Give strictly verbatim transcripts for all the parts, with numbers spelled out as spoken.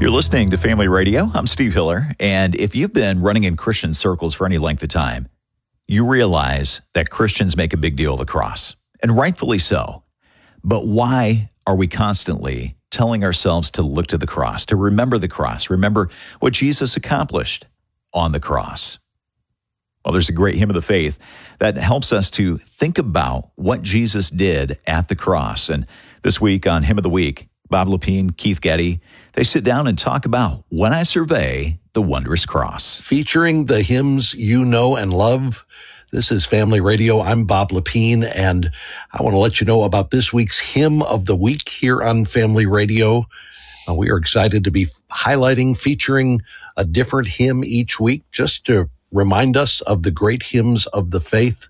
You're listening to Family Radio. I'm Steve Hiller, and if you've been running in Christian circles for any length of time, you realize that Christians make a big deal of the cross, and rightfully so. But why are we constantly telling ourselves to look to the cross, to remember the cross, remember what Jesus accomplished on the cross? Well, there's a great hymn of the faith that helps us to think about what Jesus did at the cross. And this week on Hymn of the Week, Bob Lepine, Keith Getty, they sit down and talk about When I Survey the Wondrous Cross. Featuring the hymns you know and love. This is Family Radio. I'm Bob Lepine, and I want to let you know about this week's Hymn of the Week here on Family Radio. Uh, we are excited to be highlighting, featuring a different hymn each week, just to remind us of the great hymns of the faith.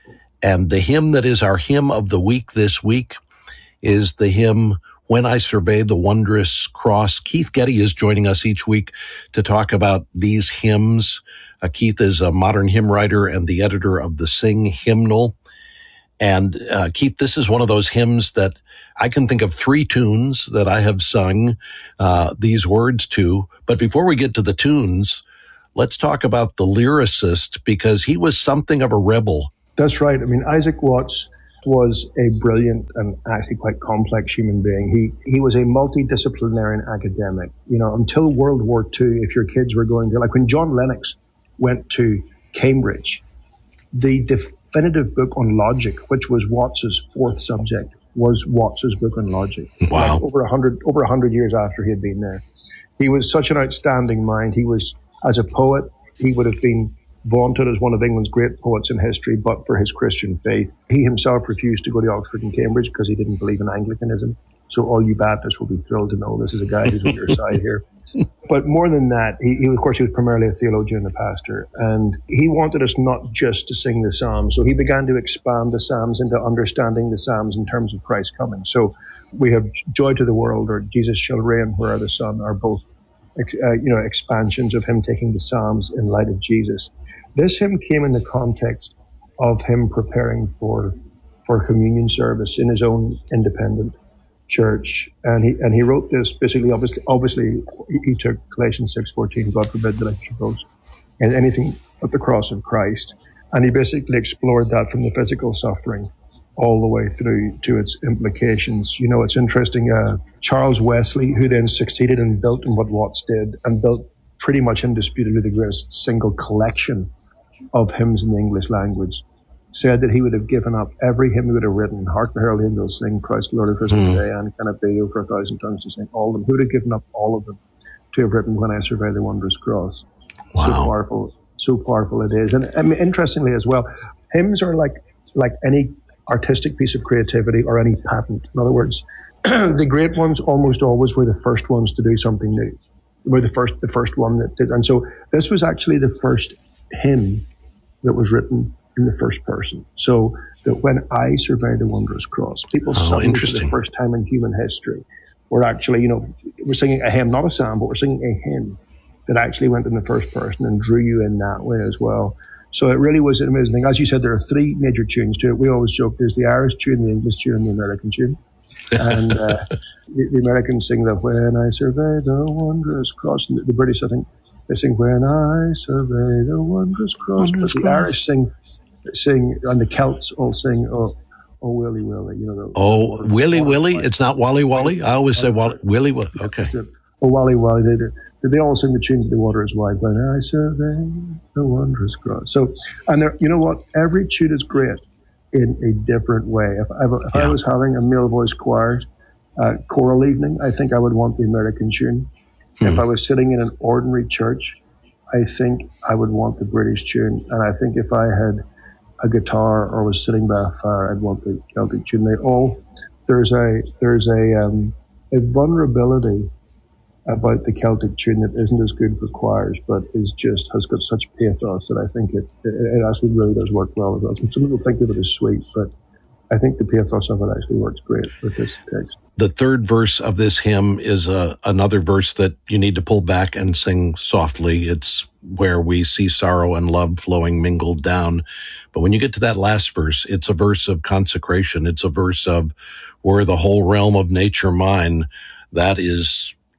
And the hymn that is our Hymn of the Week this week is the hymn When I Survey the Wondrous Cross. Keith Getty is joining us each week to talk about these hymns. Uh, Keith is a modern hymn writer and the editor of the Sing Hymnal. And uh, Keith, this is one of those hymns that I can think of three tunes that I have sung uh, these words to. But before we get to the tunes, let's talk about the lyricist, because he was something of a rebel. That's right. I mean, Isaac Watts was a brilliant and actually quite complex human being. He he was a multidisciplinary academic. You know, until World War Two, if your kids were going to, like when John Lennox went to Cambridge, the definitive book on logic, which was Watts's fourth subject, was Watts's book on logic. Wow. Like over a hundred over a hundred years after he had been there. He was such an outstanding mind. He was, as a poet, he would have been vaunted as one of England's great poets in history, but for his Christian faith. He himself refused to go to Oxford and Cambridge because he didn't believe in Anglicanism. So all you Baptists will be thrilled to know this is a guy who's on your side here. But more than that, he, he, of course, he was primarily a theologian and a pastor, and he wanted us not just to sing the Psalms. So he began to expand the Psalms into understanding the Psalms in terms of Christ's coming. So we have Joy to the World or Jesus Shall Reign, Where Are the Sun, are both uh, you know, expansions of him taking the Psalms in light of Jesus. This hymn came in the context of him preparing for for communion service in his own independent church, and he and he wrote this basically. Obviously, obviously, he took Galatians six fourteen. God forbid that I should boast in anything but the cross of Christ, and he basically explored that from the physical suffering all the way through to its implications. You know, it's interesting. Uh, Charles Wesley, who then succeeded and built in what Watts did, and built pretty much indisputably the greatest single collection of hymns in the English language, said that he would have given up every hymn he would have written. Hark the Herald Angels Sing, Christ the Lord of Christmas mm. Day, and Can It Be, for a thousand tongues to sing, all of them. Who would have given up all of them to have written When I Survey the Wondrous Cross? Wow. So powerful, so powerful it is. And I mean, interestingly as well, hymns are like like any artistic piece of creativity or any patent. In other words, the great ones almost always were the first ones to do something new. Were the first the first one that did. And so this was actually the first hymn that was written in the first person. So that when I survey the wondrous cross, people oh, sung for the first time in human history. We're actually, you know, we're singing a hymn, not a psalm, but we're singing a hymn that actually went in the first person and drew you in that way as well. So it really was an amazing thing. As you said, there are three major tunes to it. We always joke there's the Irish tune, the English tune, and the American tune. And uh, the, the Americans sing the When I Survey the Wondrous Cross. And the, the British, I think, they sing When I Survey the Wondrous Cross. Wondrous but the cross. Irish sing, sing, and the Celts all sing, Oh, oh Willy Willy. You know, the, oh, the, Willy Willy? It's not Wally Wally? I always say Wally, Willy Willy. Okay. Oh, Wally Wally. They do. They all sing the tune to the water is wide. When I survey the wondrous cross. So, and there, you know what? Every tune is great in a different way. If I, if yeah. I was having a male voice choir uh, choral evening, I think I would want the American tune. Hmm. If I was sitting in an ordinary church, I think I would want the British tune. And I think if I had a guitar or was sitting by a fire, I'd want the Celtic tune. They all, there's a, there's a, um, a vulnerability about the Celtic tune that isn't as good for choirs, but is just has got such pathos that I think it, it, it actually really does work well as well. Some people think of it as sweet, but I think the pathos of it actually works great with this text. The third verse of this hymn is uh, another verse that you need to pull back and sing softly. It's where we see sorrow and love flowing mingled down. But when you get to that last verse, it's a verse of consecration. It's a verse of, were the whole realm of nature mine. That is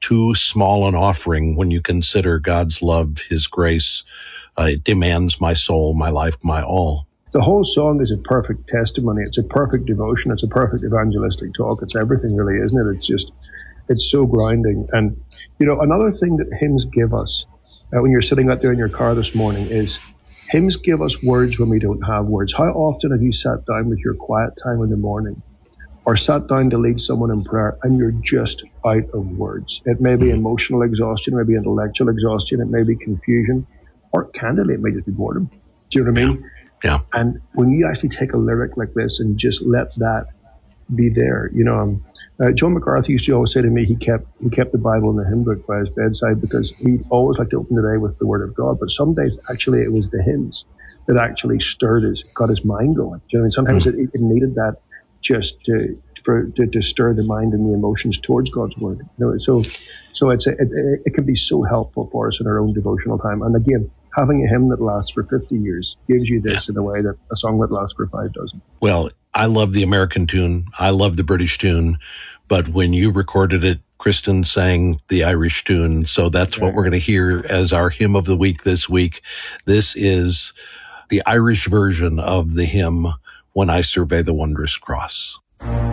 too small an offering when you consider God's love, his grace. Uh, it demands my soul, my life, my all. The whole song is a perfect testimony. It's a perfect devotion. It's a perfect evangelistic talk. It's everything, really, isn't it? It's just, it's so grounding. And, you know, another thing that hymns give us uh, when you're sitting out there in your car this morning is hymns give us words when we don't have words. How often have you sat down with your quiet time in the morning or sat down to lead someone in prayer and you're just out of words? It may be emotional exhaustion, it may be intellectual exhaustion, it may be confusion, or candidly, it may just be boredom. Do you know what I mean? Yeah. And when you actually take a lyric like this and just let that be there, you know, um, uh, John MacArthur used to always say to me he kept he kept the Bible in the hymn book by his bedside because he always liked to open the day with the Word of God. But some days, actually, it was the hymns that actually stirred his, got his mind going. Do you know what I mean? Sometimes mm. it, it needed that just to, for, to to stir the mind and the emotions towards God's Word. You know, so so it's a, it, it can be so helpful for us in our own devotional time. And again, having a hymn that lasts for fifty years gives you this in a way that a song that lasts for five doesn't. Well, I love the American tune. I love the British tune. But when you recorded it, Kristen sang the Irish tune. So that's what we're going to hear as our hymn of the week this week. This is the Irish version of the hymn, When I Survey the Wondrous Cross.